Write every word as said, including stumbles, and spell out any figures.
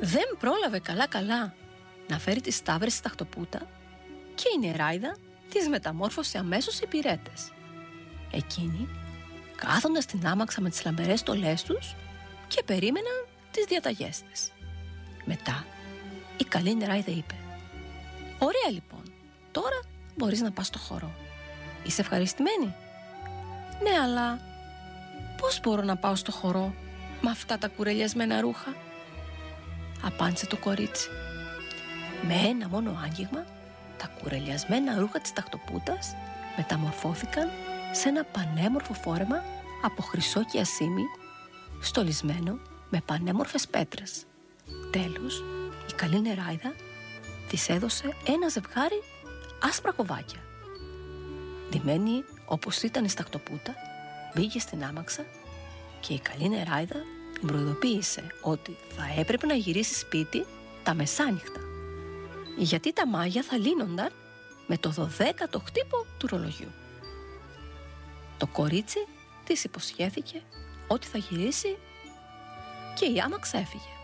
Δεν πρόλαβε καλά-καλά να φέρει τις σταύρες στη ταχτοπούτα και η νεράιδα τις μεταμόρφωσε αμέσως σε υπηρέτες. Εκείνοι κάθονταν στην άμαξα με τις λαμπερές στολές τους και περίμεναν τις διαταγές της. Μετά η καλή νεράιδα είπε: «Ωραία λοιπόν, τώρα μπορείς να πας στο χορό. Είσαι ευχαριστημένη?» «Ναι, αλλά πώς μπορώ να πάω στο χορό με αυτά τα κουρελιασμένα ρούχα?» απάντησε το κορίτσι. Με ένα μόνο άγγιγμα τα κουρελιασμένα ρούχα της ταχτοπούτας μεταμορφώθηκαν σε ένα πανέμορφο φόρεμα από χρυσό και ασήμι, στολισμένο με πανέμορφες πέτρες. Τέλος, η καλή νεράιδα της έδωσε ένα ζευγάρι άσπρα κοβάκια. Ντυμένη όπως ήταν η ταχτοπούτα, μπήκε στην άμαξα και η καλή νεράιδα την προειδοποίησε ότι θα έπρεπε να γυρίσει σπίτι τα μεσάνυχτα, γιατί τα μάγια θα λύνονταν με το δωδέκατο χτύπο του ρολογιού. Το κορίτσι της υποσχέθηκε ότι θα γυρίσει και η άμαξα έφυγε.